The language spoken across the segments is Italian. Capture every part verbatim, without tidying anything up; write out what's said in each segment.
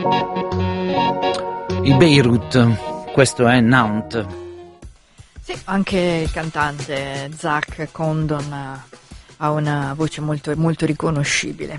Il Beirut, questo è Nantes. Sì, anche il cantante Zach Condon ha una voce molto, molto riconoscibile.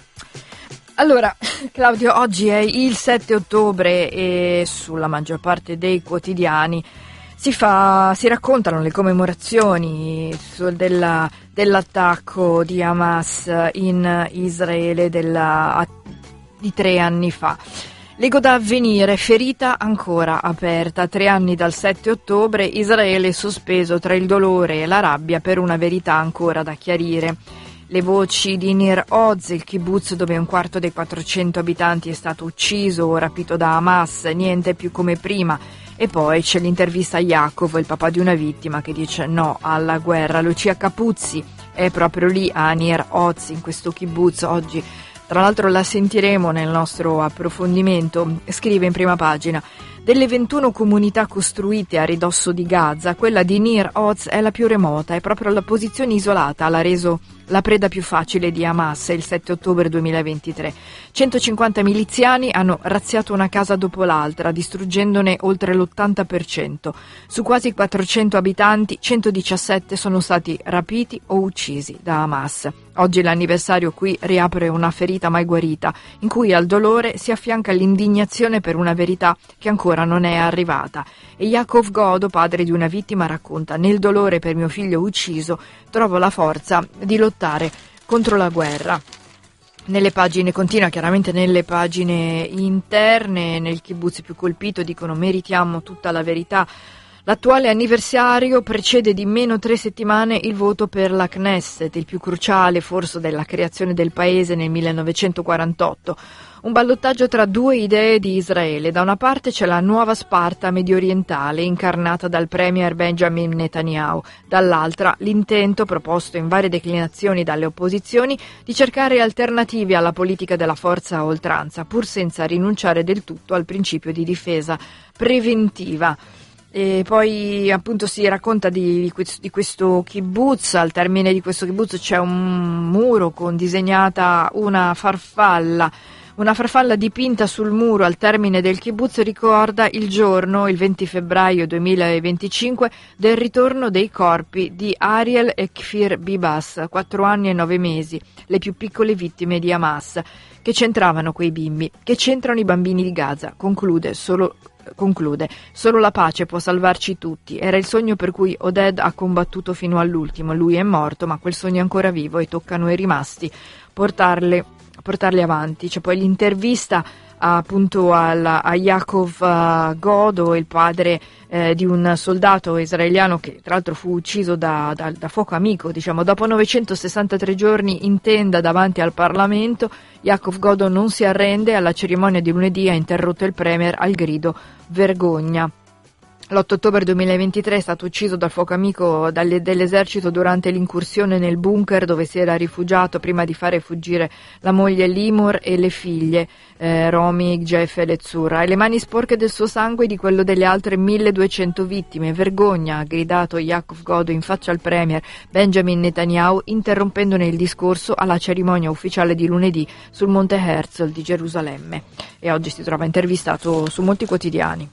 Allora, Claudio, oggi è il sette ottobre e sulla maggior parte dei quotidiani si fa, si raccontano le commemorazioni della, dell'attacco di Hamas in Israele della, di tre anni fa. Leggo da Avvenire, ferita ancora aperta, tre anni dal sette ottobre, Israele sospeso tra il dolore e la rabbia per una verità ancora da chiarire. Le voci di Nir Oz, il kibbutz dove un quarto dei quattrocento abitanti è stato ucciso o rapito da Hamas, niente più come prima. E poi c'è l'intervista a Yaakov, il papà di una vittima, che dice no alla guerra. Lucia Capuzzi è proprio lì a Nir Oz, in questo kibbutz oggi. Tra l'altro la sentiremo nel nostro approfondimento. Scrive in prima pagina: delle ventuno comunità costruite a ridosso di Gaza, quella di Nir Oz è la più remota e proprio la posizione isolata l'ha reso la preda più facile di Hamas il sette ottobre duemilaventitré. centocinquanta miliziani hanno razziato una casa dopo l'altra, distruggendone oltre l'ottanta per cento. Su quasi quattrocento abitanti, centodiciassette sono stati rapiti o uccisi da Hamas. Oggi l'anniversario qui riapre una ferita mai guarita, in cui al dolore si affianca l'indignazione per una verità che ancora non è arrivata. E Yaakov Godo, padre di una vittima, racconta: nel dolore per mio figlio ucciso trovo la forza di lottare contro la guerra. Nelle pagine, continua chiaramente nelle pagine interne, nel kibbutz più colpito dicono meritiamo tutta la verità. L'attuale anniversario precede di meno tre settimane il voto per la Knesset, il più cruciale forse della creazione del paese nel millenovecentoquarantotto. Un ballottaggio tra due idee di Israele. Da una parte c'è la nuova Sparta mediorientale, incarnata dal premier Benjamin Netanyahu. Dall'altra l'intento, proposto in varie declinazioni dalle opposizioni, di cercare alternative alla politica della forza a oltranza, pur senza rinunciare del tutto al principio di difesa preventiva. E poi appunto si racconta di, di questo kibbutz. Al termine di questo kibbutz c'è un muro con disegnata una farfalla. Una farfalla dipinta sul muro al termine del kibbutz ricorda il giorno, il venti febbraio duemilaventicinque, del ritorno dei corpi di Ariel e Kfir Bibas, quattro anni e nove mesi, le più piccole vittime di Hamas. Che c'entravano quei bimbi? Che c'entrano i bambini di Gaza? Conclude solo... Conclude, solo la pace può salvarci tutti. Era il sogno per cui Oded ha combattuto fino all'ultimo. Lui è morto, ma quel sogno è ancora vivo e tocca a noi rimasti portarle, portarle avanti. C'è poi l'intervista appunto al, a Yaakov uh, Godo, il padre eh, di un soldato israeliano che tra l'altro fu ucciso da, da, da fuoco amico, diciamo. Dopo novecentosessantatré giorni in tenda davanti al Parlamento, Yaakov Godo non si arrende. Alla cerimonia di lunedì ha interrotto il premier al grido vergogna. L'otto ottobre duemilaventitré è stato ucciso dal fuoco amico dalle, dell'esercito durante l'incursione nel bunker dove si era rifugiato prima di fare fuggire la moglie Limor e le figlie eh, Romi, Jeff e Lezzura, e le mani sporche del suo sangue e di quello delle altre milleduecento vittime. Vergogna, ha gridato Yaakov Godo in faccia al premier Benjamin Netanyahu, interrompendone il discorso alla cerimonia ufficiale di lunedì sul Monte Herzl di Gerusalemme. E oggi si trova intervistato su molti quotidiani.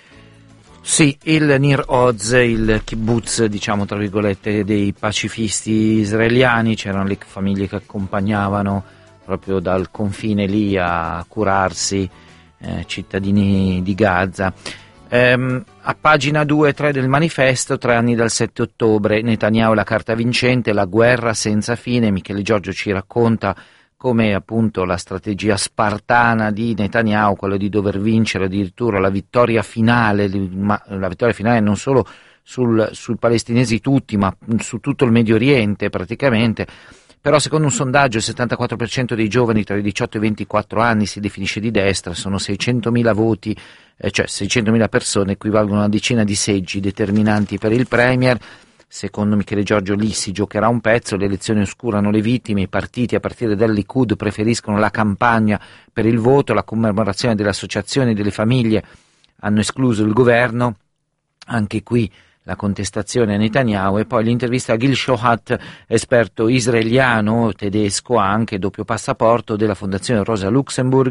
Sì, il Nir Oz, il kibbutz, diciamo tra virgolette, dei pacifisti israeliani. C'erano le famiglie che accompagnavano proprio dal confine lì a curarsi, eh, cittadini di Gaza. Ehm, a pagina due e tre del manifesto, tre anni dal sette ottobre, Netanyahu la carta vincente, la guerra senza fine. Michele Giorgio ci racconta come appunto la strategia spartana di Netanyahu, quello di dover vincere addirittura la vittoria finale, ma la vittoria finale non solo sul, sui palestinesi tutti, ma su tutto il Medio Oriente praticamente. Però secondo un sondaggio il settantaquattro per cento dei giovani tra i diciotto e i ventiquattro anni si definisce di destra, sono seicentomila voti, eh, cioè seicentomila persone, equivalgono a una decina di seggi determinanti per il premier. Secondo Michele Giorgio lì si giocherà un pezzo, le elezioni oscurano le vittime, i partiti a partire dal Likud preferiscono la campagna per il voto, la commemorazione delle associazioni e delle famiglie hanno escluso il governo, anche qui la contestazione a Netanyahu. E poi l'intervista a Gil Shohat, esperto israeliano, tedesco anche, doppio passaporto della Fondazione Rosa Luxemburg,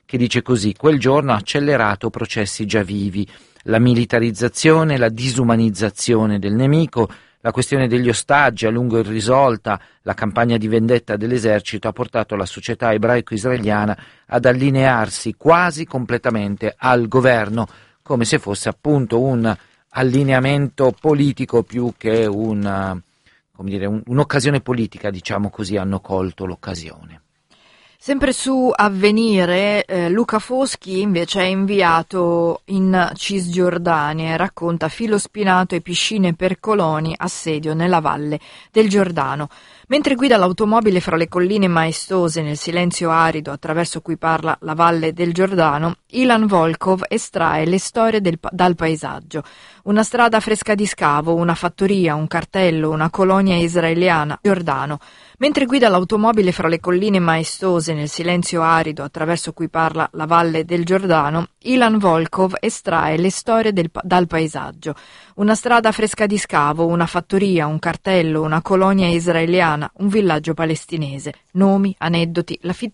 che dice così: quel giorno ha accelerato processi già vivi, la militarizzazione, la disumanizzazione del nemico, la questione degli ostaggi a lungo irrisolta, la campagna di vendetta dell'esercito ha portato la società ebraico-israeliana ad allinearsi quasi completamente al governo, come se fosse appunto un allineamento politico più che una, come dire, un, un'occasione politica, diciamo così, hanno colto l'occasione. Sempre su Avvenire, eh, Luca Foschi invece è inviato in Cisgiordania e racconta filo spinato e piscine per coloni, assedio nella valle del Giordano. Mentre guida l'automobile fra le colline maestose nel silenzio arido attraverso cui parla la valle del Giordano, Ilan Volkov estrae le storie del, dal paesaggio. Una strada fresca di scavo, una fattoria, un cartello, una colonia israeliana, Giordano. Mentre guida l'automobile fra le colline maestose nel silenzio arido attraverso cui parla la valle del Giordano, Ilan Volkov estrae le storie del, dal paesaggio. Una strada fresca di scavo, una fattoria, un cartello, una colonia israeliana, un villaggio palestinese. Nomi, aneddoti, la fitta